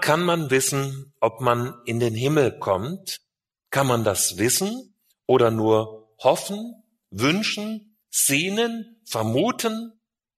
kann man wissen, ob man in den Himmel kommt? Kann man das wissen oder nur hoffen, wünschen, sehnen, vermuten,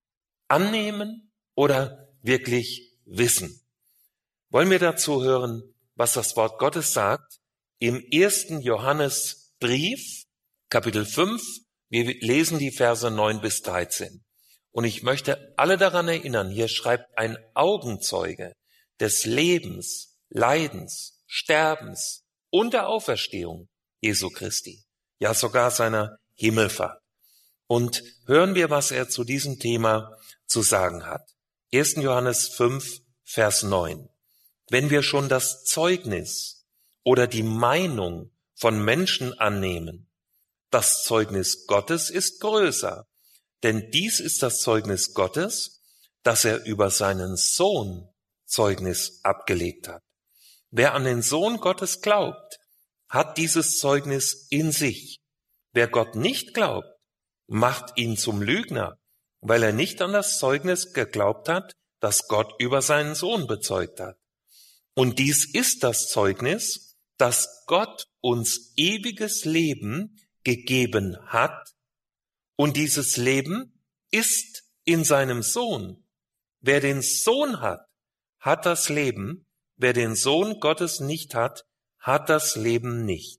annehmen oder wirklich wissen? Wollen wir dazu hören, was das Wort Gottes sagt? Im 1. Johannesbrief, Kapitel 5, wir lesen die Verse 9 bis 13. Und ich möchte alle daran erinnern, hier schreibt ein Augenzeuge des Lebens, Leidens, Sterbens und der Auferstehung Jesu Christi, ja sogar seiner Himmelfahrt. Und hören wir, was er zu diesem Thema zu sagen hat. 1. Johannes 5, Vers 9. Wenn wir schon das Zeugnis oder die Meinung von Menschen annehmen, das Zeugnis Gottes ist größer, denn dies ist das Zeugnis Gottes, dass er über seinen Sohn Zeugnis abgelegt hat. Wer an den Sohn Gottes glaubt, hat dieses Zeugnis in sich. Wer Gott nicht glaubt, macht ihn zum Lügner, weil er nicht an das Zeugnis geglaubt hat, das Gott über seinen Sohn bezeugt hat. Und dies ist das Zeugnis, dass Gott uns ewiges Leben gegeben hat, und dieses Leben ist in seinem Sohn. Wer den Sohn hat, hat das Leben. Wer den Sohn Gottes nicht hat, hat das Leben nicht.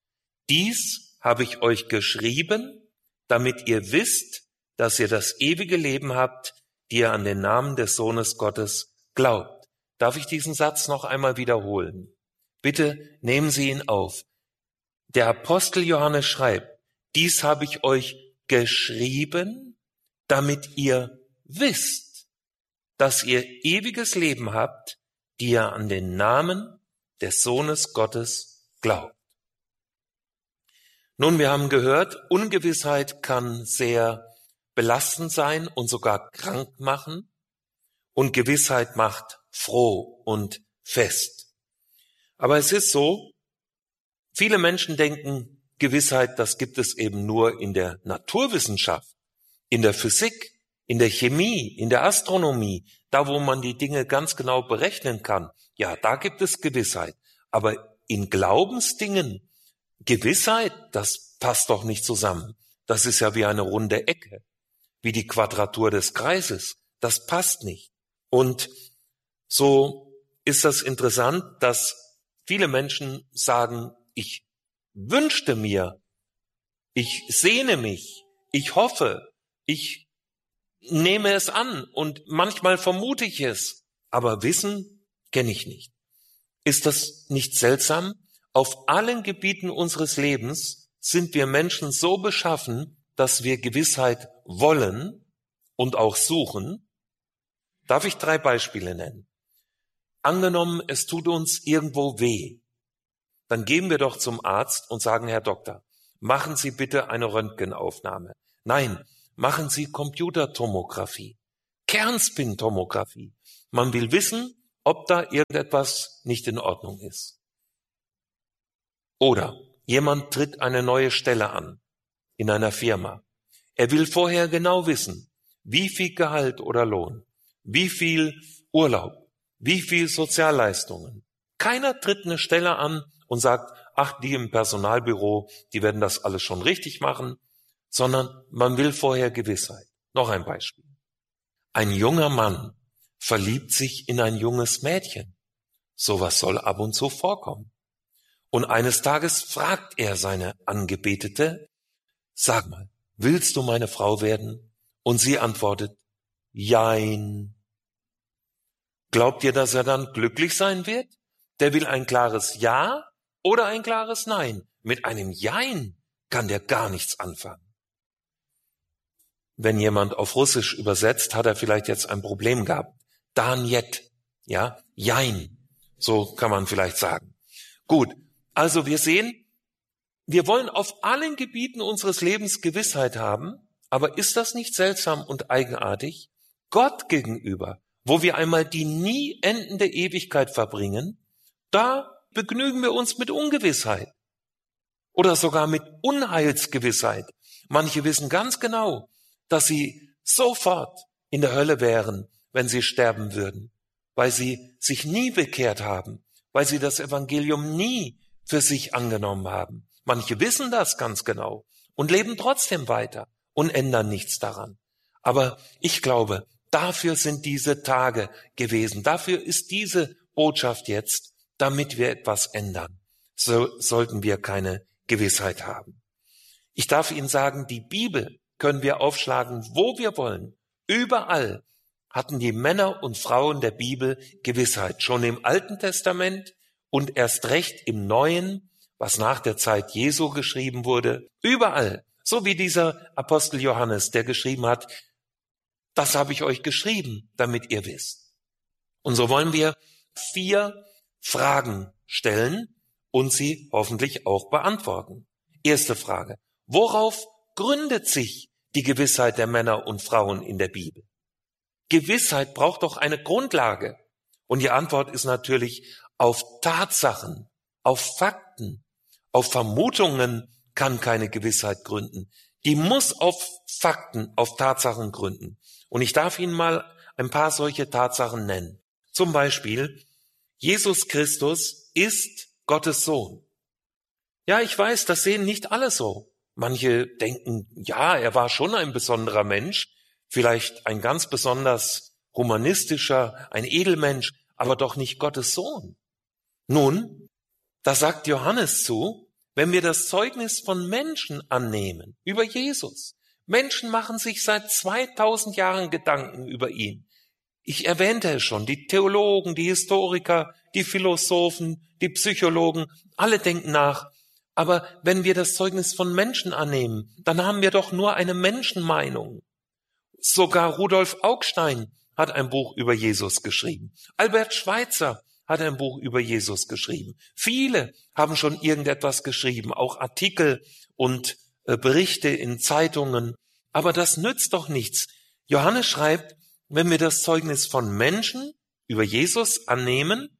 Dies habe ich euch geschrieben, damit ihr wisst, dass ihr das ewige Leben habt, die ihr an den Namen des Sohnes Gottes glaubt. Darf ich diesen Satz noch einmal wiederholen? Bitte nehmen Sie ihn auf. Der Apostel Johannes schreibt, dies habe ich euch geschrieben, damit ihr wisst, dass ihr ewiges Leben habt, die ihr an den Namen des Sohnes Gottes glaubt. Nun, wir haben gehört, Ungewissheit kann sehr belastend sein und sogar krank machen, und Gewissheit macht froh und fest. Aber es ist so, viele Menschen denken, Gewissheit, das gibt es eben nur in der Naturwissenschaft, in der Physik, in der Chemie, in der Astronomie, da wo man die Dinge ganz genau berechnen kann. Ja, da gibt es Gewissheit. Aber in Glaubensdingen, Gewissheit, das passt doch nicht zusammen. Das ist ja wie eine runde Ecke, wie die Quadratur des Kreises. Das passt nicht. Und so ist das interessant, dass viele Menschen sagen, ich wünschte mir, ich sehne mich, ich hoffe, ich nehme es an und manchmal vermute ich es, aber Wissen kenne ich nicht. Ist das nicht seltsam? Auf allen Gebieten unseres Lebens sind wir Menschen so beschaffen, dass wir Gewissheit wollen und auch suchen. Darf ich 3 Beispiele nennen? Angenommen, es tut uns irgendwo weh. Dann gehen wir doch zum Arzt und sagen, Herr Doktor, machen Sie bitte eine Röntgenaufnahme. Nein, machen Sie Computertomographie, Kernspintomographie. Man will wissen, ob da irgendetwas nicht in Ordnung ist. Oder jemand tritt eine neue Stelle an in einer Firma. Er will vorher genau wissen, wie viel Gehalt oder Lohn, wie viel Urlaub, wie viel Sozialleistungen. Keiner tritt eine Stelle an und sagt, ach, die im Personalbüro, die werden das alles schon richtig machen, sondern man will vorher Gewissheit. Noch ein Beispiel. Ein junger Mann verliebt sich in ein junges Mädchen. Sowas soll ab und zu vorkommen. Und eines Tages fragt er seine Angebetete, sag mal, willst du meine Frau werden? Und sie antwortet, jein. Glaubt ihr, dass er dann glücklich sein wird? Der will ein klares Ja oder ein klares Nein. Mit einem Jein kann der gar nichts anfangen. Wenn jemand auf Russisch übersetzt, hat er vielleicht jetzt ein Problem gehabt. Da niet, ja, Jein, so kann man vielleicht sagen. Gut, also wir sehen, wir wollen auf allen Gebieten unseres Lebens Gewissheit haben, aber ist das nicht seltsam und eigenartig? Gott gegenüber, wo wir einmal die nie endende Ewigkeit verbringen, da begnügen wir uns mit Ungewissheit oder sogar mit Unheilsgewissheit. Manche wissen ganz genau, dass sie sofort in der Hölle wären, wenn sie sterben würden. weil sie sich nie bekehrt haben, weil sie das Evangelium nie für sich angenommen haben. Manche wissen das ganz genau und leben trotzdem weiter und ändern nichts daran. Aber ich glaube, dafür sind diese Tage gewesen. Dafür ist diese Botschaft jetzt, damit wir etwas ändern. So sollten wir keine Gewissheit haben. Ich darf Ihnen sagen, die Bibel können wir aufschlagen, wo wir wollen. Überall hatten die Männer und Frauen der Bibel Gewissheit. Schon im Alten Testament und erst recht im Neuen, was nach der Zeit Jesu geschrieben wurde. Überall. So wie dieser Apostel Johannes, der geschrieben hat, das habe ich euch geschrieben, damit ihr wisst. Und so wollen wir 4 Fragen stellen und sie hoffentlich auch beantworten. Erste Frage: Worauf gründet sich die Gewissheit der Männer und Frauen in der Bibel? Gewissheit braucht doch eine Grundlage. Und die Antwort ist natürlich auf Tatsachen, auf Fakten, auf Vermutungen kann keine Gewissheit gründen. Die muss auf Fakten, auf Tatsachen gründen. Und ich darf Ihnen mal ein paar solche Tatsachen nennen. Zum Beispiel, Jesus Christus ist Gottes Sohn. Ja, ich weiß, das sehen nicht alle so. Manche denken, ja, er war schon ein besonderer Mensch, vielleicht ein ganz besonders humanistischer, ein Edelmensch, aber doch nicht Gottes Sohn. Nun, da sagt Johannes zu, wenn wir das Zeugnis von Menschen annehmen über Jesus. Menschen machen sich seit 2000 Jahren Gedanken über ihn. Ich erwähnte es schon, die Theologen, die Historiker, die Philosophen, die Psychologen, alle denken nach. Aber wenn wir das Zeugnis von Menschen annehmen, dann haben wir doch nur eine Menschenmeinung. Sogar Rudolf Augstein hat ein Buch über Jesus geschrieben. Albert Schweitzer hat ein Buch über Jesus geschrieben. Viele haben schon irgendetwas geschrieben, auch Artikel und Berichte in Zeitungen. Aber das nützt doch nichts. Johannes schreibt, wenn wir das Zeugnis von Menschen über Jesus annehmen,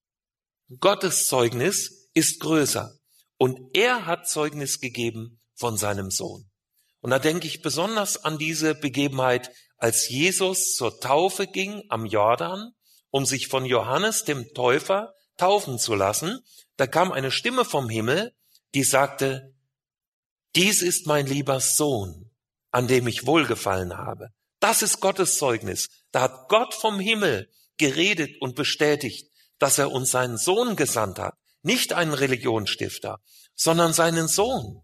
Gottes Zeugnis ist größer. Und er hat Zeugnis gegeben von seinem Sohn. Und da denke ich besonders an diese Begebenheit, als Jesus zur Taufe ging am Jordan, um sich von Johannes dem Täufer taufen zu lassen. Da kam eine Stimme vom Himmel, die sagte, dies ist mein lieber Sohn, an dem ich wohlgefallen habe. Das ist Gottes Zeugnis. Da hat Gott vom Himmel geredet und bestätigt, dass er uns seinen Sohn gesandt hat. Nicht einen Religionsstifter, sondern seinen Sohn.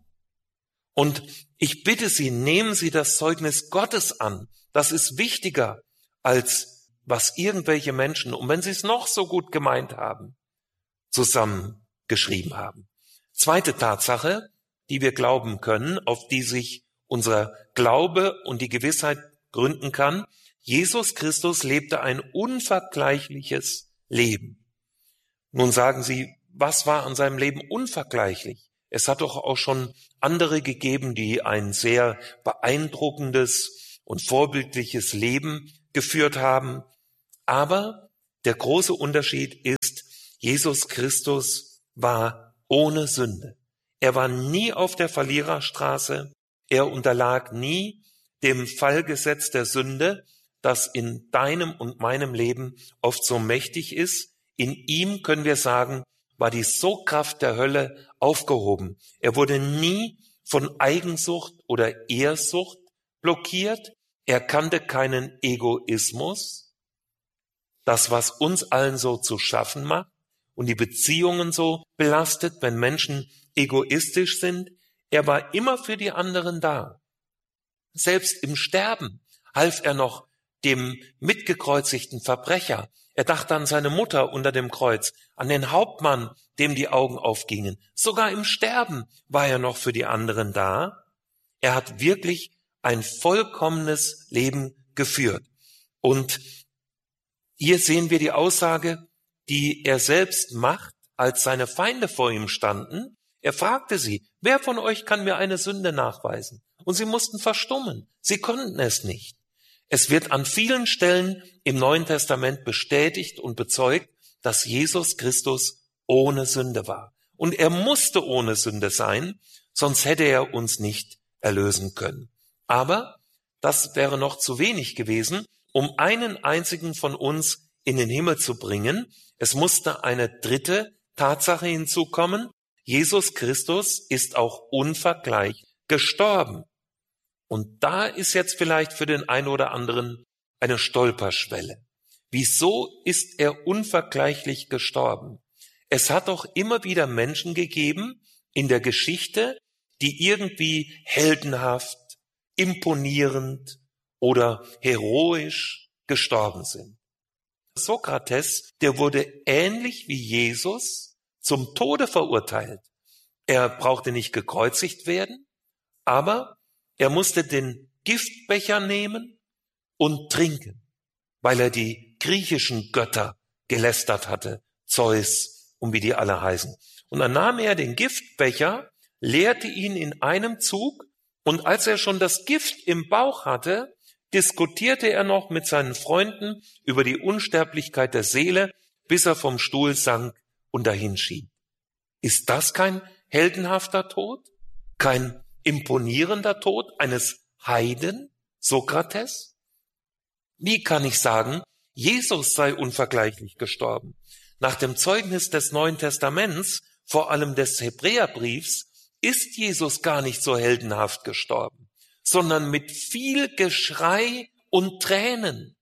Und ich bitte Sie, nehmen Sie das Zeugnis Gottes an. Das ist wichtiger, als was irgendwelche Menschen, und wenn sie es noch so gut gemeint haben, zusammengeschrieben haben. Zweite Tatsache, die wir glauben können, auf die sich unser Glaube und die Gewissheit gründen kann: Jesus Christus lebte ein unvergleichliches Leben. Nun sagen Sie, was war an seinem Leben unvergleichlich? Es hat doch auch schon andere gegeben, die ein sehr beeindruckendes und vorbildliches Leben geführt haben. Aber der große Unterschied ist, Jesus Christus war ohne Sünde. Er war nie auf der Verliererstraße. Er unterlag nie dem Fallgesetz der Sünde, das in deinem und meinem Leben oft so mächtig ist. In ihm, können wir sagen, war die Sogkraft der Hölle aufgehoben. Er wurde nie von Eigensucht oder Ehrsucht blockiert. Er kannte keinen Egoismus. Das, was uns allen so zu schaffen macht und die Beziehungen so belastet, wenn Menschen egoistisch sind. Er war immer für die anderen da. Selbst im Sterben half er noch dem mitgekreuzigten Verbrecher. Er dachte an seine Mutter unter dem Kreuz, an den Hauptmann, dem die Augen aufgingen. Sogar im Sterben war er noch für die anderen da. Er hat wirklich ein vollkommenes Leben geführt. Und hier sehen wir die Aussage, die er selbst macht, als seine Feinde vor ihm standen. Er fragte sie, wer von euch kann mir eine Sünde nachweisen? Und sie mussten verstummen. Sie konnten es nicht. Es wird an vielen Stellen im Neuen Testament bestätigt und bezeugt, dass Jesus Christus ohne Sünde war. Und er musste ohne Sünde sein, sonst hätte er uns nicht erlösen können. Aber das wäre noch zu wenig gewesen, um einen einzigen von uns in den Himmel zu bringen. Es musste eine dritte Tatsache hinzukommen. Jesus Christus ist auch unvergleichlich gestorben. Und da ist jetzt vielleicht für den einen oder anderen eine Stolperschwelle. Wieso ist er unvergleichlich gestorben? Es hat doch immer wieder Menschen gegeben in der Geschichte, die irgendwie heldenhaft, imponierend oder heroisch gestorben sind. Sokrates, der wurde ähnlich wie Jesus zum Tode verurteilt. Er brauchte nicht gekreuzigt werden, aber er musste den Giftbecher nehmen und trinken, weil er die griechischen Götter gelästert hatte, Zeus und wie die alle heißen. Und dann nahm er den Giftbecher, leerte ihn in einem Zug, und als er schon das Gift im Bauch hatte, diskutierte er noch mit seinen Freunden über die Unsterblichkeit der Seele, bis er vom Stuhl sank und dahinschied. Ist das kein heldenhafter Tod? Kein imponierender Tod eines Heiden, Sokrates? Wie kann ich sagen, Jesus sei unvergleichlich gestorben? Nach dem Zeugnis des Neuen Testaments, vor allem des Hebräerbriefs, ist Jesus gar nicht so heldenhaft gestorben, sondern mit viel Geschrei und Tränen.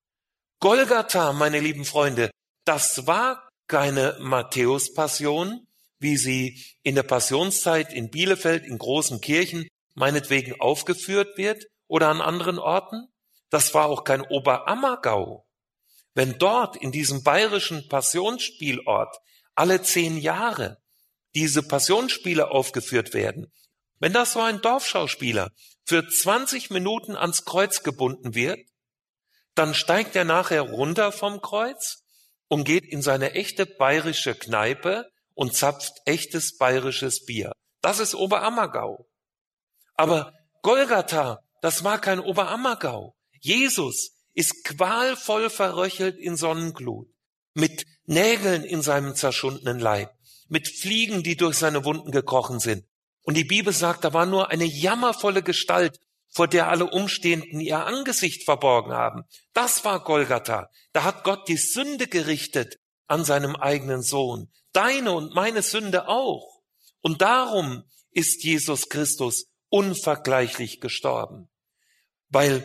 Golgatha, meine lieben Freunde, das war keine Matthäus-Passion, wie sie in der Passionszeit in Bielefeld in großen Kirchen meinetwegen aufgeführt wird oder an anderen Orten. Das war auch kein Oberammergau. Wenn dort in diesem bayerischen Passionsspielort alle 10 Jahre diese Passionsspiele aufgeführt werden, wenn das so ein Dorfschauspieler für 20 Minuten ans Kreuz gebunden wird, dann steigt er nachher runter vom Kreuz und geht in seine echte bayerische Kneipe und zapft echtes bayerisches Bier. Das ist Oberammergau. Aber Golgatha, das war kein Oberammergau. Jesus ist qualvoll verröchelt in Sonnenglut, mit Nägeln in seinem zerschundenen Leib, mit Fliegen, die durch seine Wunden gekrochen sind. Und die Bibel sagt, da war nur eine jammervolle Gestalt, vor der alle Umstehenden ihr Angesicht verborgen haben. Das war Golgatha. Da hat Gott die Sünde gerichtet an seinem eigenen Sohn. Deine und meine Sünde auch. Und darum ist Jesus Christus unvergleichlich gestorben. Weil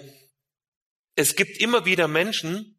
es gibt immer wieder Menschen,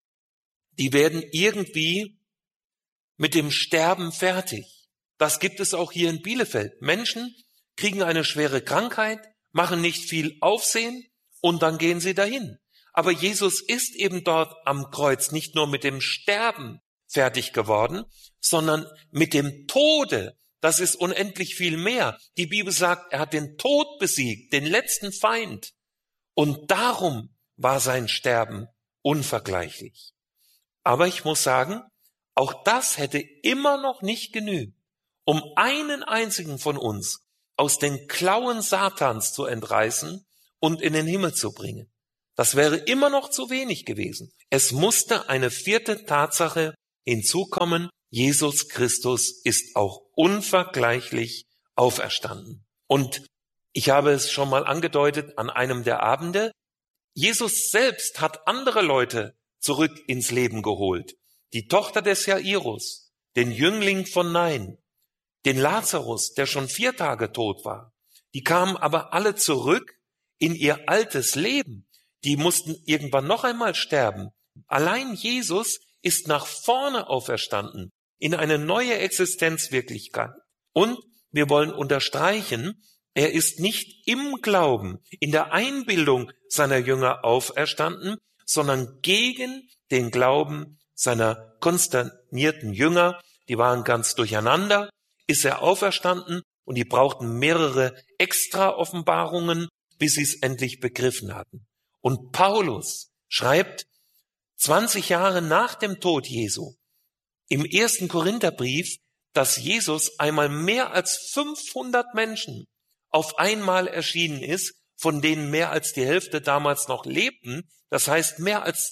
die werden irgendwie mit dem Sterben fertig. Das gibt es auch hier in Bielefeld. Menschen kriegen eine schwere Krankheit, machen nicht viel Aufsehen und dann gehen sie dahin. Aber Jesus ist eben dort am Kreuz nicht nur mit dem Sterben fertig geworden, sondern mit dem Tode. Das ist unendlich viel mehr. Die Bibel sagt, er hat den Tod besiegt, den letzten Feind. Und darum war sein Sterben unvergleichlich. Aber ich muss sagen, auch das hätte immer noch nicht genügt, um einen einzigen von uns aus den Klauen Satans zu entreißen und in den Himmel zu bringen. Das wäre immer noch zu wenig gewesen. Es musste eine vierte Tatsache hinzukommen. Jesus Christus ist auch unvergleichlich auferstanden. Und ich habe es schon mal angedeutet an einem der Abende. Jesus selbst hat andere Leute zurück ins Leben geholt. Die Tochter des Jairus, den Jüngling von Nain, den Lazarus, der schon 4 Tage tot war. Die kamen aber alle zurück in ihr altes Leben. Die mussten irgendwann noch einmal sterben. Allein Jesus ist nach vorne auferstanden in eine neue Existenzwirklichkeit. Und wir wollen unterstreichen, er ist nicht im Glauben, in der Einbildung seiner Jünger auferstanden, sondern gegen den Glauben seiner konsternierten Jünger. Die waren ganz durcheinander. Ist er auferstanden und die brauchten mehrere Extra-Offenbarungen, bis sie es endlich begriffen hatten. Und Paulus schreibt 20 Jahre nach dem Tod Jesu im 1. Korintherbrief, dass Jesus einmal mehr als 500 Menschen auf einmal erschienen ist, von denen mehr als die Hälfte damals noch lebten. Das heißt, mehr als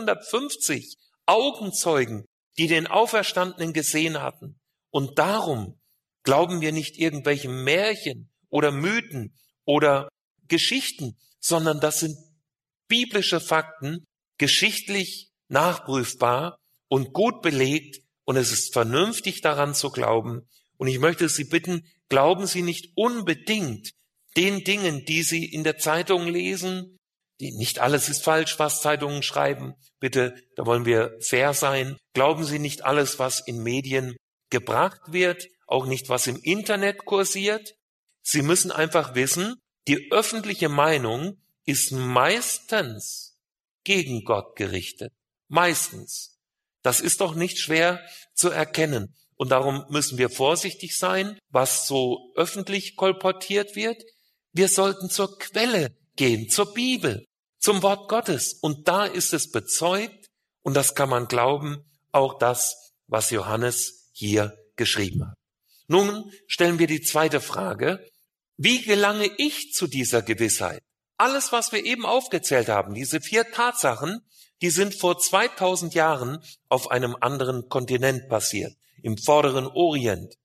250 Augenzeugen, die den Auferstandenen gesehen hatten. Und darum glauben wir nicht irgendwelche Märchen oder Mythen oder Geschichten, sondern das sind biblische Fakten, geschichtlich nachprüfbar und gut belegt und es ist vernünftig daran zu glauben. Und ich möchte Sie bitten, glauben Sie nicht unbedingt den Dingen, die Sie in der Zeitung lesen. Nicht alles ist falsch, was Zeitungen schreiben. Bitte, da wollen wir fair sein. Glauben Sie nicht alles, was in Medien gebracht wird, auch nicht, was im Internet kursiert. Sie müssen einfach wissen, die öffentliche Meinung ist meistens gegen Gott gerichtet. Meistens. Das ist doch nicht schwer zu erkennen. Und darum müssen wir vorsichtig sein, was so öffentlich kolportiert wird. Wir sollten zur Quelle gehen, zur Bibel, zum Wort Gottes. Und da ist es bezeugt, und das kann man glauben, auch das, was Johannes hier geschrieben hat. Nun stellen wir die zweite Frage. Wie gelange ich zu dieser Gewissheit? Alles, was wir eben aufgezählt haben, diese 4 Tatsachen, die sind vor 2000 Jahren auf einem anderen Kontinent passiert, im vorderen Orient.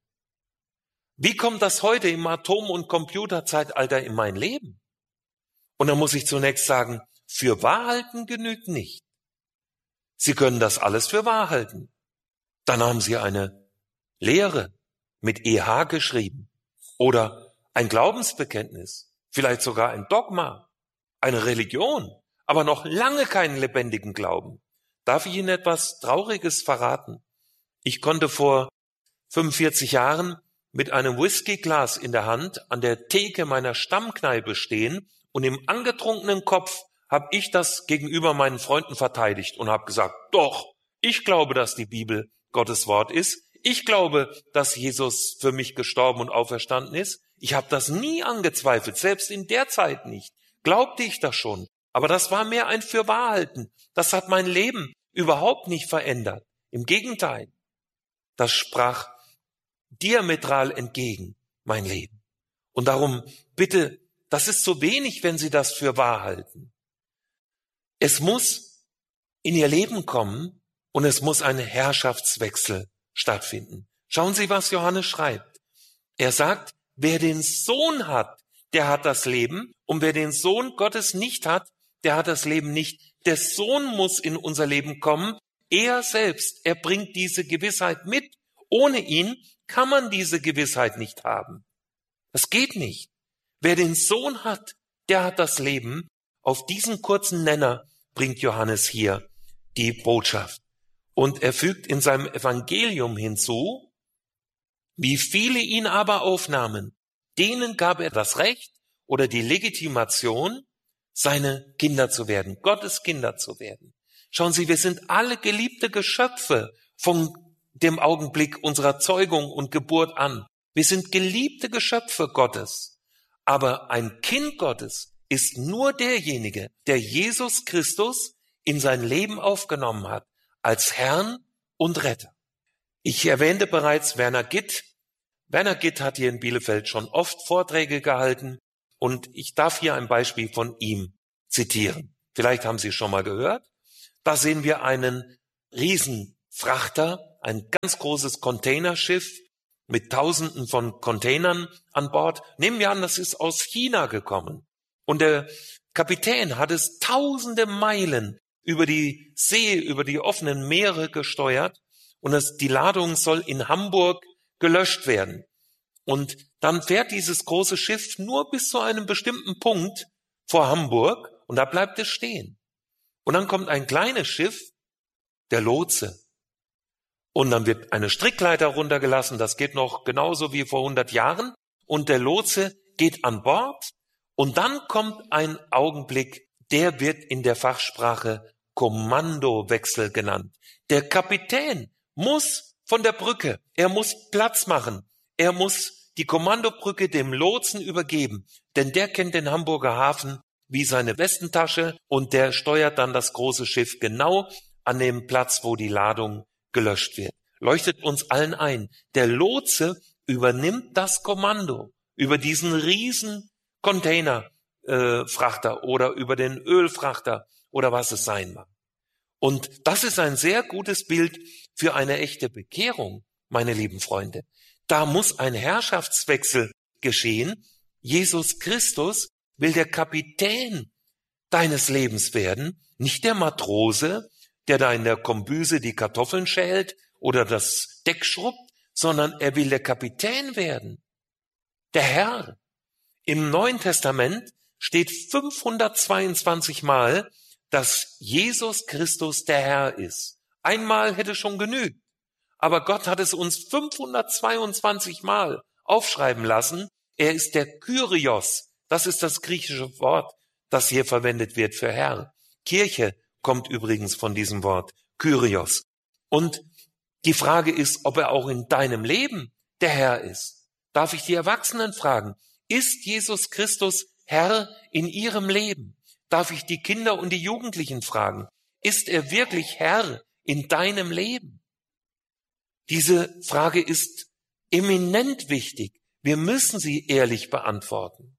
Wie kommt das heute im Atom- und Computerzeitalter in mein Leben? Und da muss ich zunächst sagen, für wahr halten genügt nicht. Sie können das alles für wahr halten. Dann haben Sie eine Lehre mit EH geschrieben oder ein Glaubensbekenntnis, vielleicht sogar ein Dogma, eine Religion, aber noch lange keinen lebendigen Glauben. Darf ich Ihnen etwas Trauriges verraten? Ich konnte vor 45 Jahren mit einem Whiskyglas in der Hand an der Theke meiner Stammkneipe stehen und im angetrunkenen Kopf habe ich das gegenüber meinen Freunden verteidigt und habe gesagt, doch, ich glaube, dass die Bibel Gottes Wort ist. Ich glaube, dass Jesus für mich gestorben und auferstanden ist. Ich habe das nie angezweifelt, selbst in der Zeit nicht. Glaubte ich das schon. Aber das war mehr ein Fürwahrhalten. Das hat mein Leben überhaupt nicht verändert. Im Gegenteil. Das sprach diametral entgegen mein Leben. Und darum, bitte, das ist zu wenig, wenn Sie das für wahr halten. Es muss in Ihr Leben kommen und es muss ein Herrschaftswechsel stattfinden. Schauen Sie, was Johannes schreibt. Er sagt, wer den Sohn hat, der hat das Leben, und wer den Sohn Gottes nicht hat, der hat das Leben nicht. Der Sohn muss in unser Leben kommen. Er selbst, er bringt diese Gewissheit mit. Ohne ihn kann man diese Gewissheit nicht haben. Das geht nicht. Wer den Sohn hat, der hat das Leben. Auf diesen kurzen Nenner bringt Johannes hier die Botschaft. Und er fügt in seinem Evangelium hinzu, wie viele ihn aber aufnahmen, denen gab er das Recht oder die Legitimation, seine Kinder zu werden, Gottes Kinder zu werden. Schauen Sie, wir sind alle geliebte Geschöpfe von dem Augenblick unserer Zeugung und Geburt an. Wir sind geliebte Geschöpfe Gottes. Aber ein Kind Gottes ist nur derjenige, der Jesus Christus in sein Leben aufgenommen hat, als Herrn und Retter. Ich erwähnte bereits Werner Gitt. Werner Gitt hat hier in Bielefeld schon oft Vorträge gehalten und ich darf hier ein Beispiel von ihm zitieren. Vielleicht haben Sie es schon mal gehört. Da sehen wir einen Riesenfrachter, ein ganz großes Containerschiff mit Tausenden von Containern an Bord. Nehmen wir an, das ist aus China gekommen. Und der Kapitän hat es tausende Meilen über die See, über die offenen Meere gesteuert. Und die Ladung soll in Hamburg gelöscht werden. Und dann fährt dieses große Schiff nur bis zu einem bestimmten Punkt vor Hamburg und da bleibt es stehen. Und dann kommt ein kleines Schiff, der Lotse. Und dann wird eine Strickleiter runtergelassen, das geht noch genauso wie vor 100 Jahren. Und der Lotse geht an Bord und dann kommt ein Augenblick, der wird in der Fachsprache Kommandowechsel genannt. Der Kapitän muss von der Brücke, er muss Platz machen, er muss die Kommandobrücke dem Lotsen übergeben, denn der kennt den Hamburger Hafen wie seine Westentasche und der steuert dann das große Schiff genau an dem Platz, wo die Ladung gelöscht wird. Leuchtet uns allen ein. Der Lotse übernimmt das Kommando über diesen riesen Containerfrachter oder über den Ölfrachter oder was es sein mag. Und das ist ein sehr gutes Bild für eine echte Bekehrung, meine lieben Freunde. Da muss ein Herrschaftswechsel geschehen. Jesus Christus will der Kapitän deines Lebens werden, nicht der Matrose, der da in der Kombüse die Kartoffeln schält oder das Deck schrubbt, sondern er will der Kapitän werden, der Herr. Im Neuen Testament steht 522 Mal, dass Jesus Christus der Herr ist. Einmal hätte schon genügt, aber Gott hat es uns 522 Mal aufschreiben lassen. Er ist der Kyrios, das ist das griechische Wort, das hier verwendet wird für Herr. Kirche kommt übrigens von diesem Wort, Kyrios. Und die Frage ist, ob er auch in deinem Leben der Herr ist. Darf ich die Erwachsenen fragen, ist Jesus Christus Herr in ihrem Leben? Darf ich die Kinder und die Jugendlichen fragen, ist er wirklich Herr in deinem Leben? Diese Frage ist eminent wichtig. Wir müssen sie ehrlich beantworten.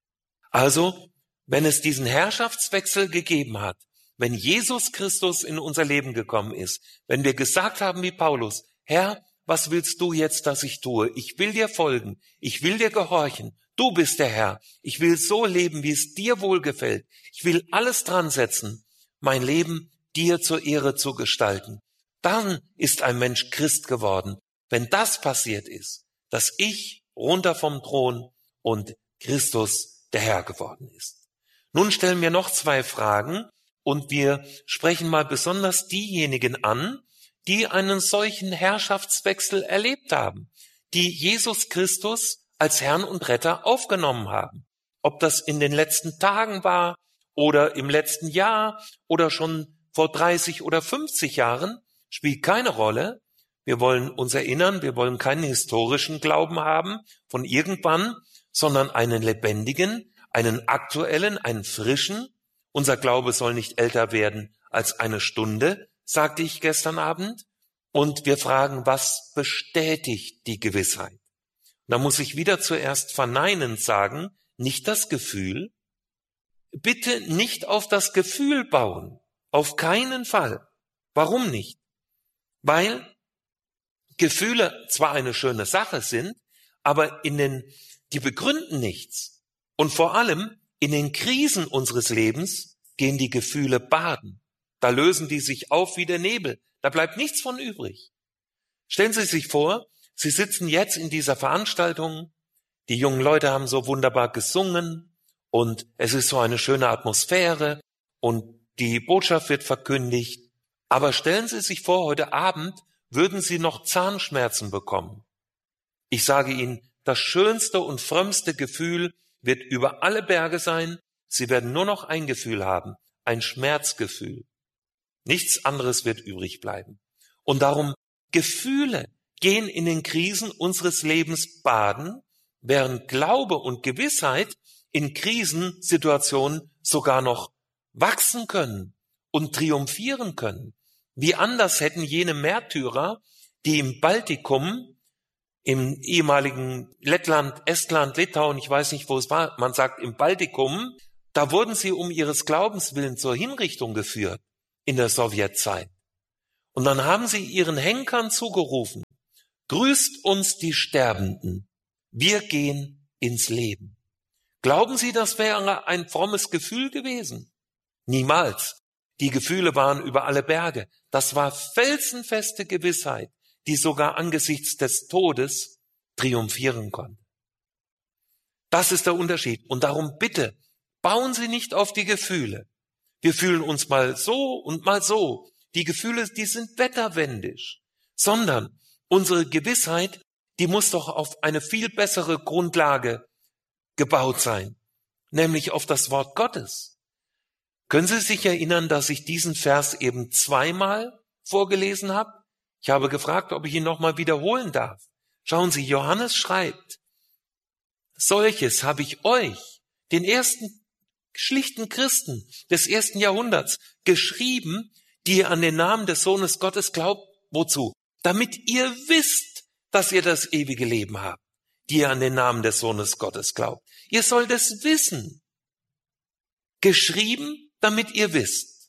Also, wenn es diesen Herrschaftswechsel gegeben hat, wenn Jesus Christus in unser Leben gekommen ist, wenn wir gesagt haben wie Paulus, Herr, was willst du jetzt, dass ich tue? Ich will dir folgen, ich will dir gehorchen, du bist der Herr, ich will so leben, wie es dir wohlgefällt, ich will alles dran setzen, mein Leben dir zur Ehre zu gestalten. Dann ist ein Mensch Christ geworden, wenn das passiert ist, dass ich runter vom Thron und Christus der Herr geworden ist. Nun stellen wir noch 2 Fragen und wir sprechen mal besonders diejenigen an, die einen solchen Herrschaftswechsel erlebt haben, die Jesus Christus als Herrn und Retter aufgenommen haben. Ob das in den letzten Tagen war oder im letzten Jahr oder schon vor 30 oder 50 Jahren, spielt keine Rolle. Wir wollen uns erinnern, wir wollen keinen historischen Glauben haben von irgendwann, sondern einen lebendigen, einen aktuellen, einen frischen. Unser Glaube soll nicht älter werden als eine Stunde, sagte ich gestern Abend. Und wir fragen, was bestätigt die Gewissheit? Da muss ich wieder zuerst verneinend sagen, nicht das Gefühl. Bitte nicht auf das Gefühl bauen. Auf keinen Fall. Warum nicht? Weil Gefühle zwar eine schöne Sache sind, aber die begründen nichts. Und vor allem in den Krisen unseres Lebens gehen die Gefühle baden. Da lösen die sich auf wie der Nebel. Da bleibt nichts von übrig. Stellen Sie sich vor, Sie sitzen jetzt in dieser Veranstaltung, die jungen Leute haben so wunderbar gesungen und es ist so eine schöne Atmosphäre und die Botschaft wird verkündigt. Aber stellen Sie sich vor, heute Abend würden Sie noch Zahnschmerzen bekommen. Ich sage Ihnen, das schönste und frömmste Gefühl wird über alle Berge sein. Sie werden nur noch ein Gefühl haben, ein Schmerzgefühl. Nichts anderes wird übrig bleiben. Und darum, Gefühle gehen in den Krisen unseres Lebens baden, während Glaube und Gewissheit in Krisensituationen sogar noch wachsen können und triumphieren können. Wie anders hätten jene Märtyrer, die im Baltikum, im ehemaligen Lettland, Estland, Litauen, ich weiß nicht, wo es war, man sagt im Baltikum, da wurden sie um ihres Glaubens willen zur Hinrichtung geführt in der Sowjetzeit. Und dann haben sie ihren Henkern zugerufen, grüßt uns die Sterbenden, wir gehen ins Leben. Glauben Sie, das wäre ein frommes Gefühl gewesen? Niemals. Die Gefühle waren über alle Berge. Das war felsenfeste Gewissheit, die sogar angesichts des Todes triumphieren konnte. Das ist der Unterschied. Und darum bitte, bauen Sie nicht auf die Gefühle. Wir fühlen uns mal so und mal so. Die Gefühle, die sind wetterwendisch. Sondern unsere Gewissheit, die muss doch auf eine viel bessere Grundlage gebaut sein, nämlich auf das Wort Gottes. Können Sie sich erinnern, dass ich diesen Vers eben 2-mal vorgelesen habe? Ich habe gefragt, ob ich ihn nochmal wiederholen darf. Schauen Sie, Johannes schreibt, solches habe ich euch, den ersten schlichten Christen des 1. Jahrhunderts, geschrieben, die ihr an den Namen des Sohnes Gottes glaubt. Wozu? Damit ihr wisst, dass ihr das ewige Leben habt, die ihr an den Namen des Sohnes Gottes glaubt. Ihr sollt es wissen. Geschrieben, damit ihr wisst.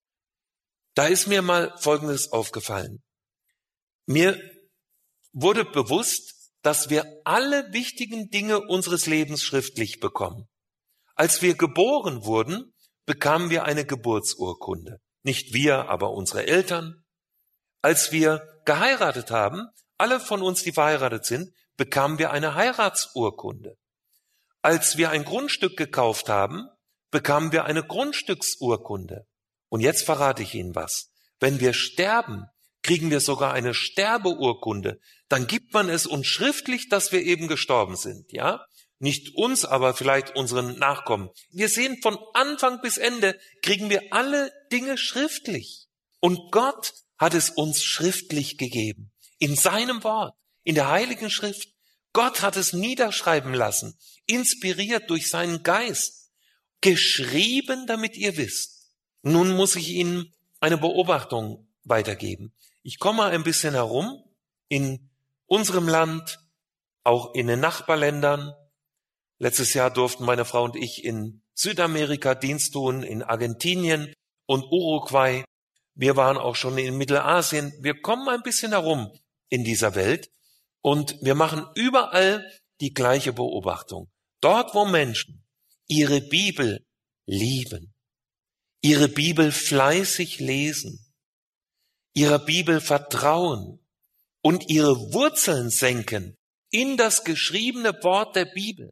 Da ist mir mal Folgendes aufgefallen. Mir wurde bewusst, dass wir alle wichtigen Dinge unseres Lebens schriftlich bekommen. Als wir geboren wurden, bekamen wir eine Geburtsurkunde. nicht wir, aber unsere Eltern. Als wir geheiratet haben, alle von uns, die verheiratet sind, bekamen wir eine Heiratsurkunde. Als wir ein Grundstück gekauft haben, bekamen wir eine Grundstücksurkunde. Und jetzt verrate ich Ihnen was. Wenn wir sterben, kriegen wir sogar eine Sterbeurkunde. Dann gibt man es uns schriftlich, dass wir eben gestorben sind, ja? Nicht uns, aber vielleicht unseren Nachkommen. Wir sehen, von Anfang bis Ende kriegen wir alle Dinge schriftlich. Und Gott hat es uns schriftlich gegeben. In seinem Wort, in der Heiligen Schrift. Gott hat es niederschreiben lassen, inspiriert durch seinen Geist, geschrieben, damit ihr wisst. Nun muss ich Ihnen eine Beobachtung weitergeben. Ich komme ein bisschen herum in unserem Land, auch in den Nachbarländern. Letztes Jahr durften meine Frau und ich in Südamerika Dienst tun, in Argentinien und Uruguay. Wir waren auch schon in Mittelasien. Wir kommen ein bisschen herum in dieser Welt und wir machen überall die gleiche Beobachtung. Dort, wo Menschen ihre Bibel lieben, ihre Bibel fleißig lesen, ihrer Bibel vertrauen und ihre Wurzeln senken in das geschriebene Wort der Bibel,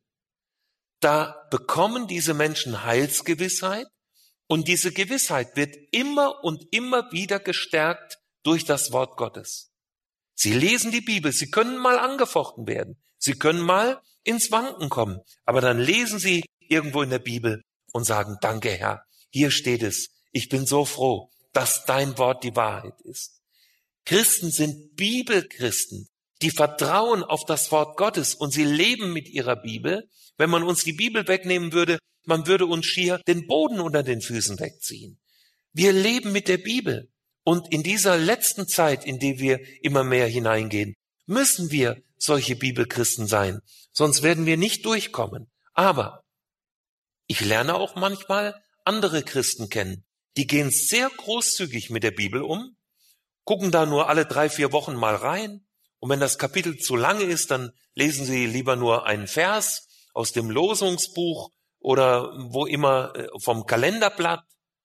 da bekommen diese Menschen Heilsgewissheit und diese Gewissheit wird immer und immer wieder gestärkt durch das Wort Gottes. Sie lesen die Bibel, sie können mal angefochten werden, sie können mal ins Wanken kommen, aber dann lesen sie irgendwo in der Bibel und sagen, danke Herr, hier steht es, ich bin so froh, dass dein Wort die Wahrheit ist. Christen sind Bibelchristen, die vertrauen auf das Wort Gottes und sie leben mit ihrer Bibel. Wenn man uns die Bibel wegnehmen würde, man würde uns schier den Boden unter den Füßen wegziehen. Wir leben mit der Bibel und in dieser letzten Zeit, in die wir immer mehr hineingehen, müssen wir solche Bibelchristen sein, sonst werden wir nicht durchkommen. Aber ich lerne auch manchmal andere Christen kennen, die gehen sehr großzügig mit der Bibel um, gucken da nur alle 3-4 Wochen mal rein und wenn das Kapitel zu lange ist, dann lesen sie lieber nur einen Vers aus dem Losungsbuch oder wo immer vom Kalenderblatt.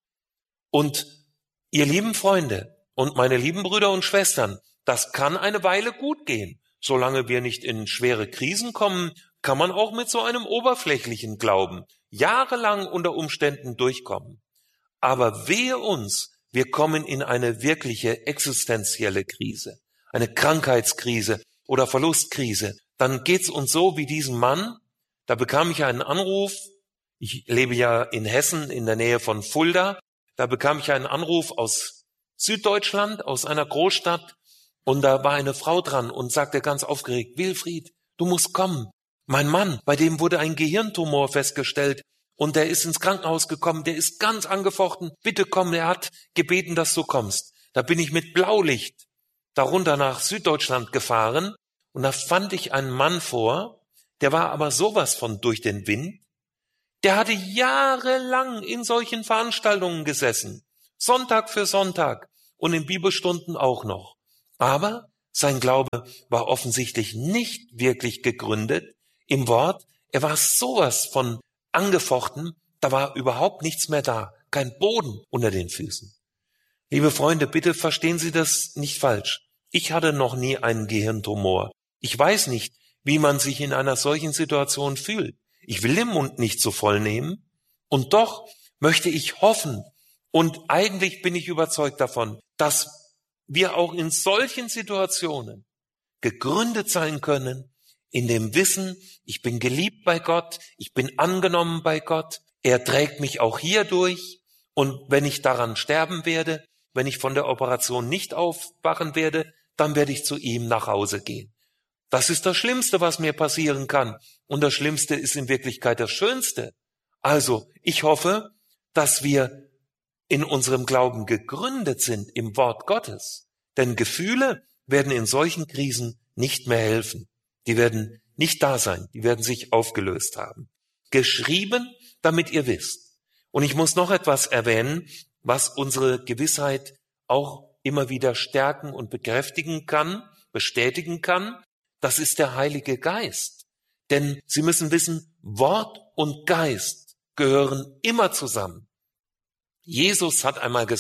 Und ihr lieben Freunde und meine lieben Brüder und Schwestern, das kann eine Weile gut gehen. Solange wir nicht in schwere Krisen kommen, kann man auch mit so einem oberflächlichen Glauben jahrelang unter Umständen durchkommen. Aber wehe uns, wir kommen in eine wirkliche existenzielle Krise, eine Krankheitskrise oder Verlustkrise. Dann geht's uns so wie diesem Mann. Da bekam ich einen Anruf. Ich lebe ja in Hessen in der Nähe von Fulda. Da bekam ich einen Anruf aus Süddeutschland, aus einer Großstadt. Und da war eine Frau dran und sagte ganz aufgeregt, Wilfried, du musst kommen. Mein Mann, bei dem wurde ein Gehirntumor festgestellt und der ist ins Krankenhaus gekommen, der ist ganz angefochten. Bitte komm, er hat gebeten, dass du kommst. Da bin ich mit Blaulicht darunter nach Süddeutschland gefahren und da fand ich einen Mann vor, der war aber sowas von durch den Wind. Der hatte jahrelang in solchen Veranstaltungen gesessen, Sonntag für Sonntag und in Bibelstunden auch noch. Aber sein Glaube war offensichtlich nicht wirklich gegründet im Wort. Er war sowas von angefochten, da war überhaupt nichts mehr da, kein Boden unter den Füßen. Liebe Freunde, bitte verstehen Sie das nicht falsch. Ich hatte noch nie einen Gehirntumor. Ich weiß nicht, wie man sich in einer solchen Situation fühlt. Ich will den Mund nicht so voll nehmen und doch möchte ich hoffen und eigentlich bin ich überzeugt davon, dass wir auch in solchen Situationen gegründet sein können, in dem Wissen, ich bin geliebt bei Gott, ich bin angenommen bei Gott, er trägt mich auch hier durch und wenn ich daran sterben werde, wenn ich von der Operation nicht aufwachen werde, dann werde ich zu ihm nach Hause gehen. Das ist das Schlimmste, was mir passieren kann und das Schlimmste ist in Wirklichkeit das Schönste. Also, ich hoffe, dass wir in unserem Glauben gegründet sind im Wort Gottes, denn Gefühle werden in solchen Krisen nicht mehr helfen. Die werden nicht da sein, die werden sich aufgelöst haben. Geschrieben, damit ihr wisst. Und ich muss noch etwas erwähnen, was unsere Gewissheit auch immer wieder stärken und bekräftigen kann, bestätigen kann. Das ist der Heilige Geist. Denn Sie müssen wissen, Wort und Geist gehören immer zusammen. Jesus hat einmal gesagt,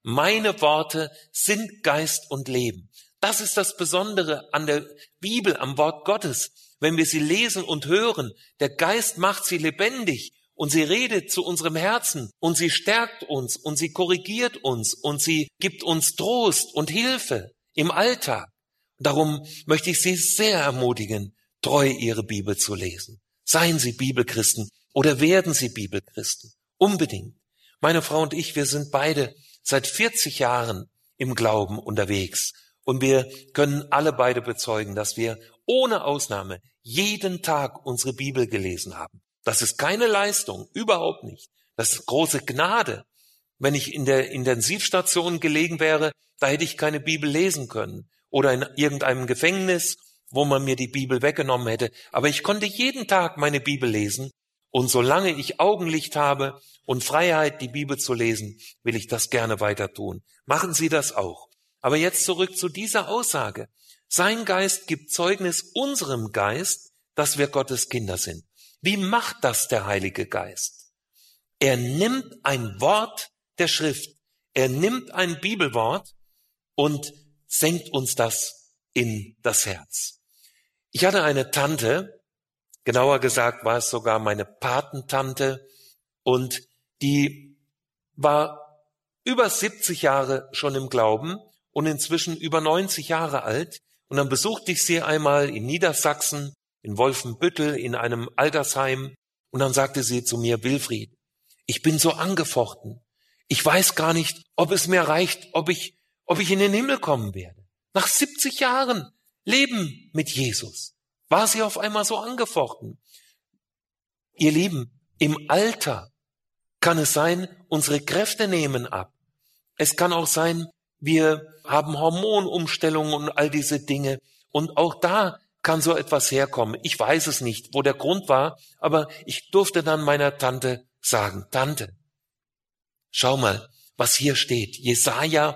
Meine Worte sind Geist und Leben. Das ist das Besondere an der Bibel, am Wort Gottes. Wenn wir sie lesen und hören, der Geist macht sie lebendig und sie redet zu unserem Herzen und sie stärkt uns und sie korrigiert uns und sie gibt uns Trost und Hilfe im Alltag. Darum möchte ich Sie sehr ermutigen, treu Ihre Bibel zu lesen. Seien Sie Bibelchristen oder werden Sie Bibelchristen. Unbedingt. Meine Frau und ich, wir sind beide seit 40 Jahren im Glauben unterwegs. Und wir können alle beide bezeugen, dass wir ohne Ausnahme jeden Tag unsere Bibel gelesen haben. Das ist keine Leistung, überhaupt nicht. Das ist große Gnade. Wenn ich in der Intensivstation gelegen wäre, da hätte ich keine Bibel lesen können. Oder in irgendeinem Gefängnis, wo man mir die Bibel weggenommen hätte. Aber ich konnte jeden Tag meine Bibel lesen. Und solange ich Augenlicht habe und Freiheit, die Bibel zu lesen, will ich das gerne weiter tun. Machen Sie das auch. Aber jetzt zurück zu dieser Aussage. Sein Geist gibt Zeugnis unserem Geist, dass wir Gottes Kinder sind. Wie macht das der Heilige Geist? Er nimmt ein Wort der Schrift, er nimmt ein Bibelwort und senkt uns das in das Herz. Ich hatte eine Tante, genauer gesagt war es sogar meine Patentante, und die war über 70 Jahre schon im Glauben und inzwischen über 90 Jahre alt. Und dann besuchte ich sie einmal in Niedersachsen, in Wolfenbüttel, in einem Altersheim. Und dann sagte sie zu mir: Wilfried, ich bin so angefochten. Ich weiß gar nicht, ob es mir reicht, ob ich in den Himmel kommen werde. Nach 70 Jahren Leben mit Jesus war sie auf einmal so angefochten. Ihr Lieben, im Alter kann es sein, unsere Kräfte nehmen ab. Es kann auch sein, wir haben Hormonumstellungen und all diese Dinge. Und auch da kann so etwas herkommen. Ich weiß es nicht, wo der Grund war, aber ich durfte dann meiner Tante sagen: Tante, schau mal, was hier steht. Jesaja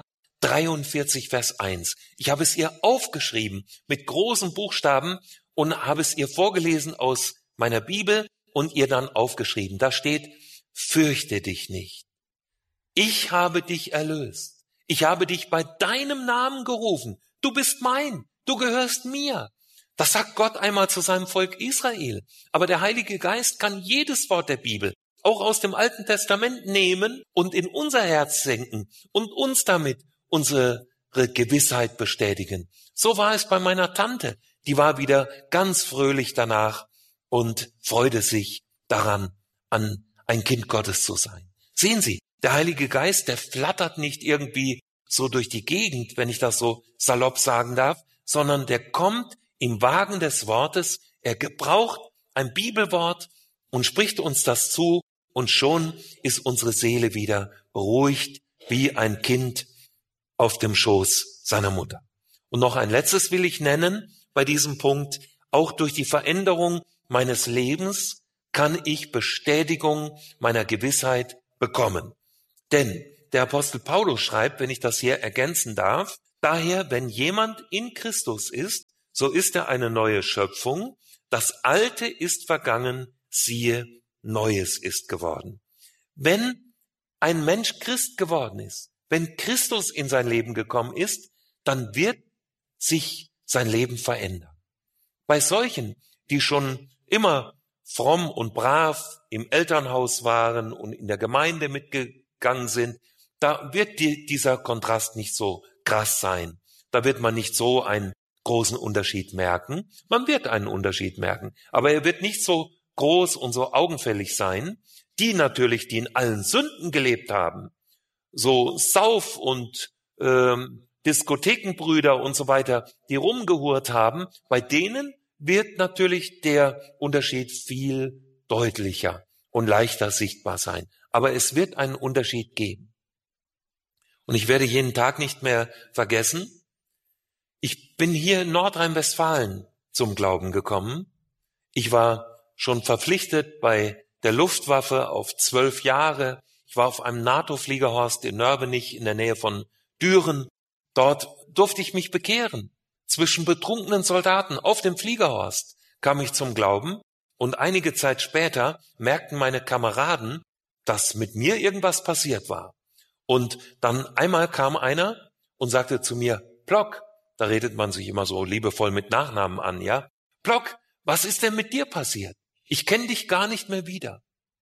43, Vers 1. Ich habe es ihr aufgeschrieben mit großen Buchstaben und habe es ihr vorgelesen aus meiner Bibel und ihr dann aufgeschrieben. Da steht: Fürchte dich nicht. Ich habe dich erlöst. Ich habe dich bei deinem Namen gerufen. Du bist mein. Du gehörst mir. Das sagt Gott einmal zu seinem Volk Israel. Aber der Heilige Geist kann jedes Wort der Bibel, auch aus dem Alten Testament, nehmen und in unser Herz senken und uns damit unsere Gewissheit bestätigen. So war es bei meiner Tante. Die war wieder ganz fröhlich danach und freute sich daran, an ein Kind Gottes zu sein. Sehen Sie, der Heilige Geist, der flattert nicht irgendwie so durch die Gegend, wenn ich das so salopp sagen darf, sondern der kommt im Wagen des Wortes. Er gebraucht ein Bibelwort und spricht uns das zu, und schon ist unsere Seele wieder beruhigt wie ein Kind auf dem Schoß seiner Mutter. Und noch ein letztes will ich nennen bei diesem Punkt: Auch durch die Veränderung meines Lebens kann ich Bestätigung meiner Gewissheit bekommen. Denn der Apostel Paulus schreibt, wenn ich das hier ergänzen darf: Daher, wenn jemand in Christus ist, so ist er eine neue Schöpfung. Das Alte ist vergangen, siehe, Neues ist geworden. Wenn ein Mensch Christ geworden ist, wenn Christus in sein Leben gekommen ist, dann wird sich sein Leben verändern. Bei solchen, die schon immer fromm und brav im Elternhaus waren und in der Gemeinde mitgegangen sind, da wird dieser Kontrast nicht so krass sein. Da wird man nicht so einen großen Unterschied merken. Man wird einen Unterschied merken, aber er wird nicht so groß und so augenfällig sein. Die natürlich, die in allen Sünden gelebt haben, so Sauf- und Diskothekenbrüder und so weiter, die rumgehurt haben, bei denen wird natürlich der Unterschied viel deutlicher und leichter sichtbar sein. Aber es wird einen Unterschied geben. Und ich werde jeden Tag nicht mehr vergessen, ich bin hier in Nordrhein-Westfalen zum Glauben gekommen. Ich war schon verpflichtet bei der Luftwaffe auf 12 Jahre. Ich war auf einem NATO-Fliegerhorst in Nörbenich in der Nähe von Düren. Dort durfte ich mich bekehren. Zwischen betrunkenen Soldaten auf dem Fliegerhorst kam ich zum Glauben, und einige Zeit später merkten meine Kameraden, dass mit mir irgendwas passiert war. Und dann einmal kam einer und sagte zu mir, Plock, da redet man sich immer so liebevoll mit Nachnamen an, ja? Plock, was ist denn mit dir passiert? Ich kenne dich gar nicht mehr wieder.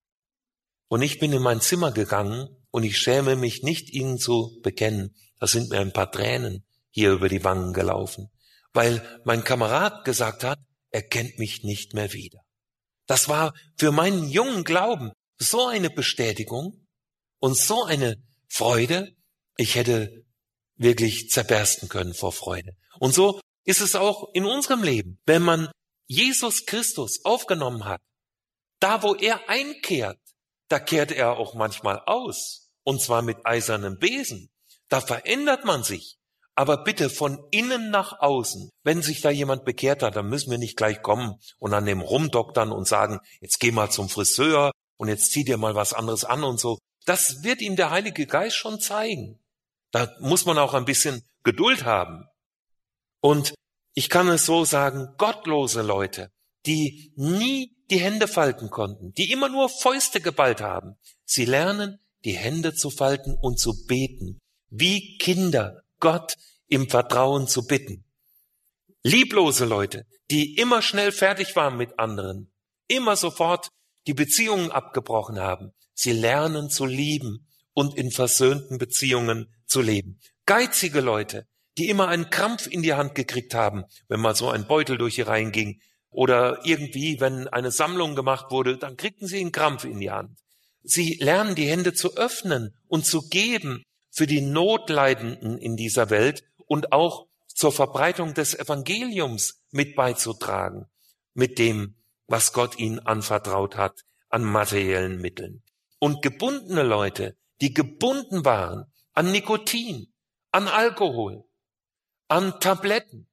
Und ich bin in mein Zimmer gegangen und ich schäme mich nicht, Ihnen zu bekennen. Da sind mir ein paar Tränen hier über die Wangen gelaufen, weil mein Kamerad gesagt hat, er kennt mich nicht mehr wieder. Das war für meinen jungen Glauben so eine Bestätigung und so eine Freude. Ich hätte wirklich zerbersten können vor Freude. Und so ist es auch in unserem Leben. Wenn man Jesus Christus aufgenommen hat, da wo er einkehrt, da kehrt er auch manchmal aus. Und zwar mit eisernem Besen. Da verändert man sich. Aber bitte von innen nach außen. Wenn sich da jemand bekehrt hat, dann müssen wir nicht gleich kommen und an dem rumdoktern und sagen, jetzt geh mal zum Friseur und jetzt zieh dir mal was anderes an und so. Das wird ihm der Heilige Geist schon zeigen. Da muss man auch ein bisschen Geduld haben. Und ich kann es so sagen, gottlose Leute, die nie die Hände falten konnten, die immer nur Fäuste geballt haben, sie lernen, die Hände zu falten und zu beten, wie Kinder Gott im Vertrauen zu bitten. Lieblose Leute, die immer schnell fertig waren mit anderen, immer sofort die Beziehungen abgebrochen haben, sie lernen zu lieben und in versöhnten Beziehungen zu leben. Geizige Leute, die immer einen Krampf in die Hand gekriegt haben, wenn mal so ein Beutel durch die Reihen ging oder irgendwie, wenn eine Sammlung gemacht wurde, dann kriegten sie einen Krampf in die Hand. Sie lernen, die Hände zu öffnen und zu geben für die Notleidenden in dieser Welt und auch zur Verbreitung des Evangeliums mit beizutragen, mit dem, was Gott ihnen anvertraut hat, an materiellen Mitteln. Und gebundene Leute, die gebunden waren an Nikotin, an Alkohol, an Tabletten,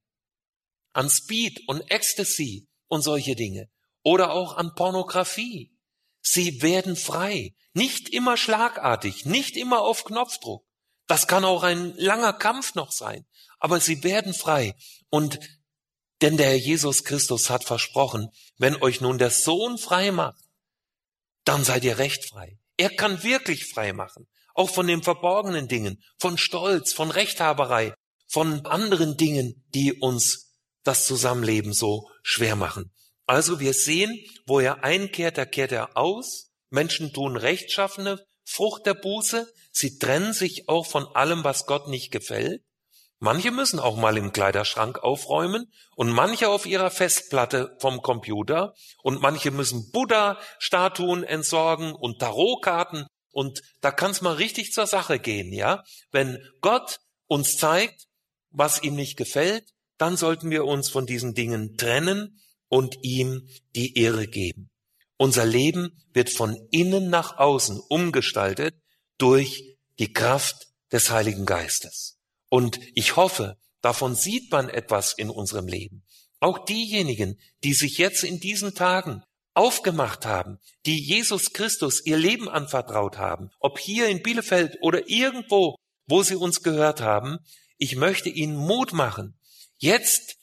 an Speed und Ecstasy und solche Dinge oder auch an Pornografie. Sie werden frei, nicht immer schlagartig, nicht immer auf Knopfdruck. Das kann auch ein langer Kampf noch sein, aber sie werden frei. Und denn der Herr Jesus Christus hat versprochen, wenn euch nun der Sohn frei macht, dann seid ihr recht frei. Er kann wirklich frei machen, auch von den verborgenen Dingen, von Stolz, von Rechthaberei, von anderen Dingen, die uns das Zusammenleben so schwer machen. Also wir sehen, wo er einkehrt, da kehrt er aus. Menschen tun rechtschaffene Frucht der Buße. Sie trennen sich auch von allem, was Gott nicht gefällt. Manche müssen auch mal im Kleiderschrank aufräumen und manche auf ihrer Festplatte vom Computer und manche müssen Buddha-Statuen entsorgen und Tarotkarten und da kann es mal richtig zur Sache gehen, ja? Wenn Gott uns zeigt, was ihm nicht gefällt, dann sollten wir uns von diesen Dingen trennen und ihm die Ehre geben. Unser Leben wird von innen nach außen umgestaltet durch die Kraft des Heiligen Geistes. Und ich hoffe, davon sieht man etwas in unserem Leben. Auch diejenigen, die sich jetzt in diesen Tagen aufgemacht haben, die Jesus Christus ihr Leben anvertraut haben, ob hier in Bielefeld oder irgendwo, wo sie uns gehört haben, ich möchte ihnen Mut machen, jetzt